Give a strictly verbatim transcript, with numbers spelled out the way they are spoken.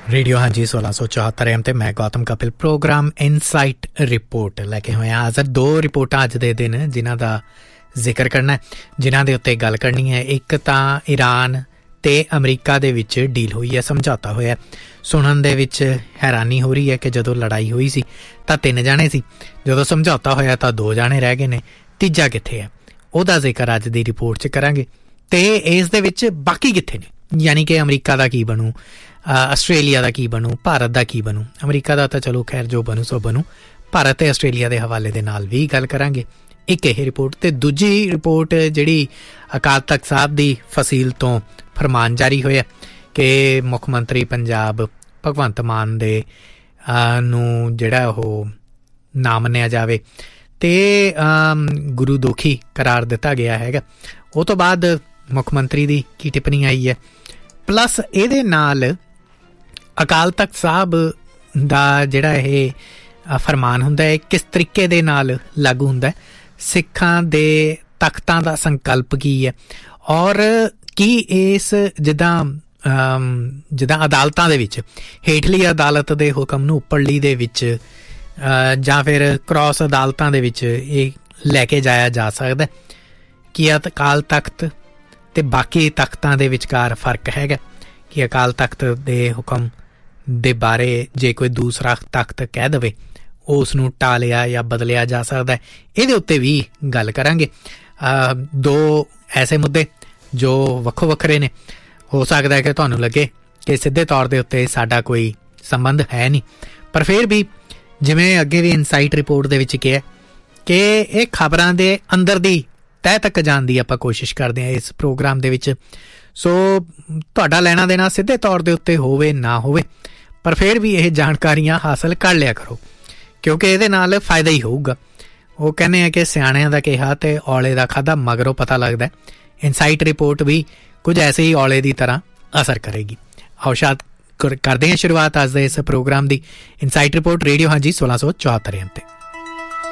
Radio हाँ जी सोलह सौ चौहत्तर एम ते मैं Gautam Kapil programme insight report लैके होए हाज़र। दो रिपोर्टां अज दे दिन जिन्हां दा जिक्र करना है, जिन्हां दे उत्ते गल करनी है। एक तां ईरान ते अमरीका दे विच डील हुई है, समझौता होया। सुनन दे विच हैरानी हो रही है कि जदों लड़ाई हुई सी तां तीन जाने सी, जदों समझौता होया तां दो जाने रह गए ने, तीजा कित्थे है ओहदा जिक्र अज दी रिपोर्ट च करांगे। ते इस दे विच बाकी कित्थे ने, यानी कि अमरीका दा की बनू, आस्ट्रेलिया का की बनू, भारत का की बनू। अमरीका का तो चलो खैर जो बनू सो बनू, भारत ते आस्ट्रेलिया के हवाले दे नाल भी गल करांगे। एक यह रिपोर्ट ते दूजी रिपोर्ट जिहड़ी अकाल तख्त साहब की फसील तो फरमान जारी होया कि मुख मंत्री पंजाब भगवंत मान दे नूं जिहड़ा ओह ना मन्निया जावे ते गुरु दोखी करार दिता गया हैगा। उस तो बाद मुख मंत्री की की टिप्पणी आई है, प्लस इहदे नाल अकाल तख्त साहब दा जिहड़ा ये फरमान हुंदा है किस तरीके दे नाल लागू हुंदा है, सिखां दे तख्तां दा संकल्प की है, और की इस जिद्दां जिद्दां अदालतां दे विच हेठली अदालत दे हुकम नूं उपरली दे विच जां फिर क्रॉस अदालतां दे विच इह लैके जाया जा सकदा है कि अकाल तख्त ते बाकी तख्तां दे विचकार फर्क हैगा कि अकाल तख्त दे हुकम दे बारे जे कोई दूसरा तख्त कह दवे उस नूं टालिया या बदलिया जा सकदा है। इहदे उत्ते भी गल करांगे। दो ऐसे मुद्दे जो वक्खो वक्खरे ने, हो सकदा है कि तुहानूं लगे कि सिद्धे तौर दे उत्ते साडा कोई संबंध है नहीं, पर फिर भी जिवें अगे भी इनसाइट रिपोर्ट दे विच किहा कि इह खबरां दे अंदर दी तह तक जाण दी आपां कोशिश करदे हां इस प्रोग्राम दे विच। सो तुहाडा लैना देना सिद्धे तौर दे उत्ते होवे ना होवे, पर फिर भी यह जानकारियां हासिल कर लिया करो क्योंकि इहदे नाल फायदा ही होऊगा। वो कहने हैं कि सियाणियां दा कहा ते औले दा खाधा मगरों पता लगदा है। इनसाइट रिपोर्ट भी कुछ ऐसे ही औले की तरह असर करेगी। आओ शायद करते हैं शुरुआत अज दे इस प्रोग्राम की। इनसाइट रिपोर्ट रेडियो हाँ जी सोलह सौ चौहत्तर एम ते।